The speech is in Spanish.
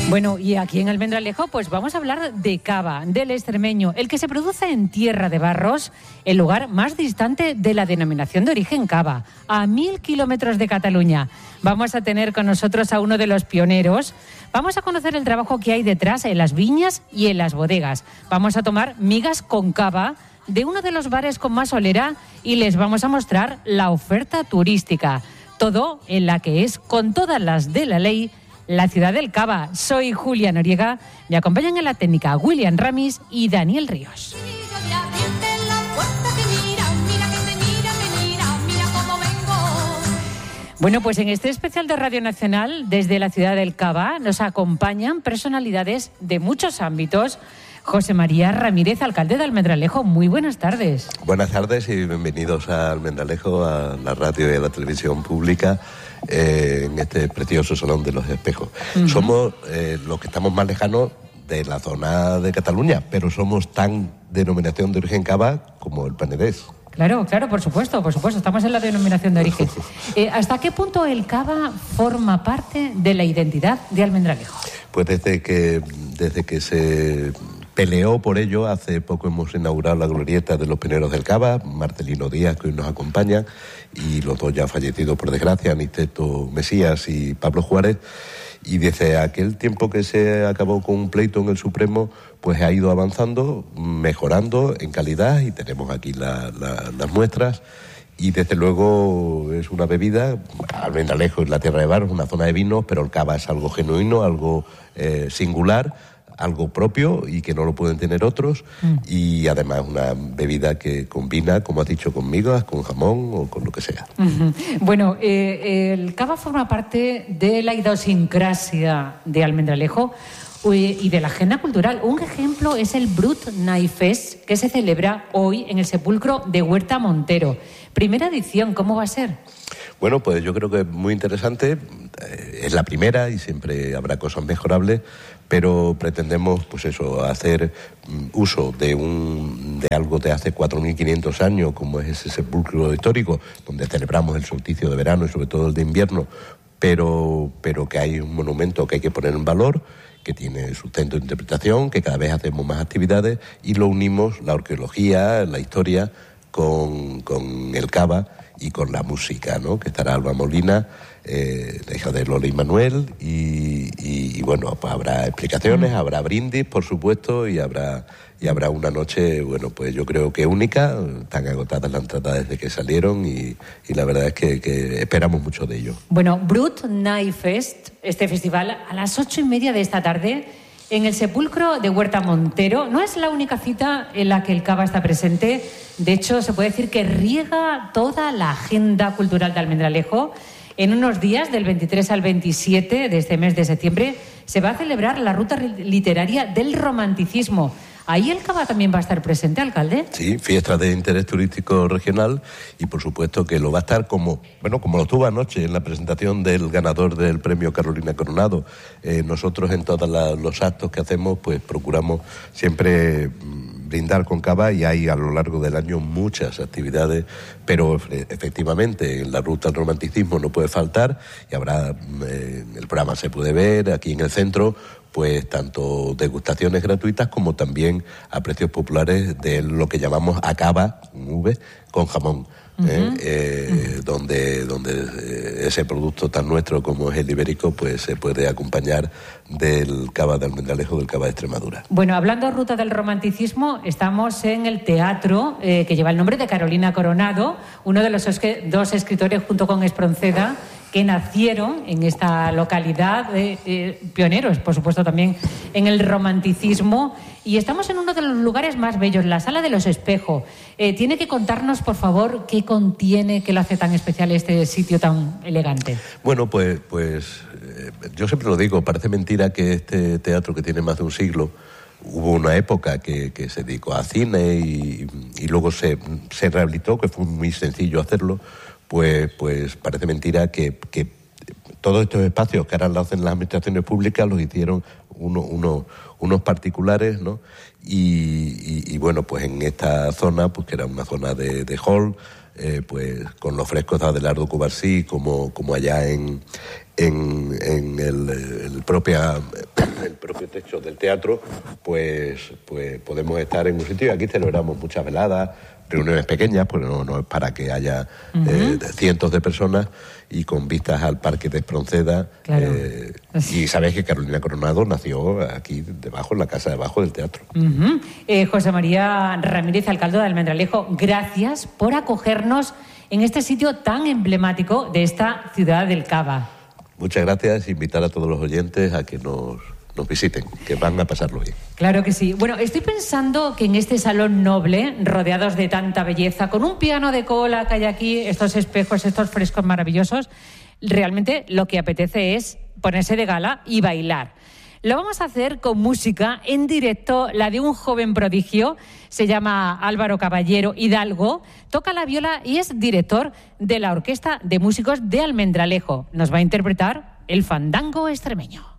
Bueno, y aquí en Almendralejo pues vamos a hablar de cava, del extremeño, el que se produce en Tierra de Barros, el lugar más distante de la denominación de origen cava, a 1000 kilómetros de Cataluña. Vamos a tener con nosotros a uno de los pioneros. Vamos a conocer el trabajo que hay detrás en las viñas y en las bodegas. Vamos a tomar migas con cava de uno de los bares con más solera y les vamos a mostrar la oferta turística. Todo en la que es, con todas las de la ley, la ciudad del cava. Soy Julia Noriega, me acompañan en la técnica William Ramis y Daniel Ríos. Bueno, pues en este especial de Radio Nacional, desde la ciudad del Cava, nos acompañan personalidades de muchos ámbitos. José María Ramírez, alcalde de Almendralejo, muy buenas tardes. Buenas tardes y bienvenidos a Almendralejo, a la radio y a la televisión pública, en este precioso Salón de los Espejos. Uh-huh. Somos los que estamos más lejanos de la zona de Cataluña, pero somos tan denominación de origen cava como el Penedés. Claro, por supuesto, estamos en la denominación de origen. ¿Hasta qué punto el cava forma parte de la identidad de Almendralejo? Pues desde que se peleó por ello, hace poco hemos inaugurado la glorieta de los pioneros del cava, Marcelino Díaz, que hoy nos acompaña, y los dos ya fallecidos por desgracia, Aniceto Mesías y Pablo Juárez. Y desde aquel tiempo que se acabó con un pleito en el Supremo, pues ha ido avanzando, mejorando en calidad, y tenemos aquí las muestras. Y desde luego es una bebida, Almendralejo es la Tierra de Barros, una zona de vinos, pero el cava es algo genuino, algo singular, algo propio y que no lo pueden tener otros. Y además una bebida que combina, como has dicho, con migas, con jamón o con lo que sea. Uh-huh. Bueno, el cava forma parte de la idiosincrasia de Almendralejo y de la agenda cultural. Un ejemplo es el Brut Night Fest, que se celebra hoy en el sepulcro de Huerta Montero. Primera edición, ¿cómo va a ser? Bueno, pues yo creo que es muy interesante. Es la primera y siempre habrá cosas mejorables, pero pretendemos, pues eso, hacer uso de algo de hace 4.500 años, como es ese sepulcro histórico, donde celebramos el solsticio de verano y sobre todo el de invierno, pero que hay un monumento que hay que poner en valor, que tiene sustento de interpretación, que cada vez hacemos más actividades y lo unimos, la arqueología, la historia, con el cava y con la música, ¿no? Que estará Alba Molina, la hija de Lola y Manuel, y bueno, pues habrá explicaciones, habrá brindis, por supuesto, y habrá una noche, bueno, pues yo creo que única. Están agotadas las entradas desde que salieron y la verdad es que esperamos mucho de ello. Bueno, Brut Night Fest, este festival, a las 8:30 de esta tarde, en el sepulcro de Huerta Montero. No es la única cita en la que el cava está presente. De hecho, se puede decir que riega toda la agenda cultural de Almendralejo. En unos días, del 23 al 27 de este mes de septiembre, se va a celebrar la ruta literaria del romanticismo. ¿Ahí el cava también va a estar presente, alcalde? Sí, fiesta de interés turístico regional, y por supuesto que lo va a estar como lo estuvo anoche en la presentación del ganador del premio Carolina Coronado. Nosotros en todos los actos que hacemos pues procuramos siempre brindar con cava, y hay a lo largo del año muchas actividades, pero efectivamente en la ruta del romanticismo no puede faltar, y habrá, el programa se puede ver aquí en el centro, pues tanto degustaciones gratuitas como también a precios populares de lo que llamamos acaba, con jamón. Donde ese producto tan nuestro como es el ibérico, pues se puede acompañar del cava de Almendralejo, del cava de Extremadura. Bueno, hablando de ruta del romanticismo, estamos en el teatro que lleva el nombre de Carolina Coronado, uno de los dos escritores junto con Espronceda que nacieron en esta localidad, pioneros, por supuesto, también en el romanticismo. Y estamos en uno de los lugares más bellos, la Sala de los Espejos. Tiene que contarnos, por favor, qué contiene, qué lo hace tan especial este sitio tan elegante. Bueno, pues yo siempre lo digo, parece mentira que este teatro, que tiene más de un siglo, hubo una época que se dedicó a cine y luego se rehabilitó, que fue muy sencillo hacerlo. Pues parece mentira que todos estos espacios que ahora lo hacen las administraciones públicas los hicieron unos particulares, ¿no? Y bueno, pues en esta zona, pues que era una zona de hall, pues con los frescos de Adelardo Cubarsí, como allá en el propia el propio techo del teatro, pues podemos estar en un sitio. Aquí celebramos muchas veladas, reuniones pequeñas, pues no es para que haya cientos de personas, y con vistas al Parque de Espronceda. Claro. Y sabéis que Carolina Coronado nació aquí debajo, en la casa debajo del teatro. José María Ramírez, alcalde de Almendralejo, gracias por acogernos en este sitio tan emblemático de esta ciudad del Cava. Muchas gracias, invitar a todos los oyentes a que nos visiten, que van a pasarlo bien. Claro que sí. Bueno, estoy pensando que en este salón noble, rodeados de tanta belleza, con un piano de cola que hay aquí, estos espejos, estos frescos maravillosos, realmente lo que apetece es ponerse de gala y bailar. Lo vamos a hacer con música en directo, la de un joven prodigio, se llama Álvaro Caballero Hidalgo, toca la viola y es director de la Orquesta de Músicos de Almendralejo. Nos va a interpretar el fandango extremeño.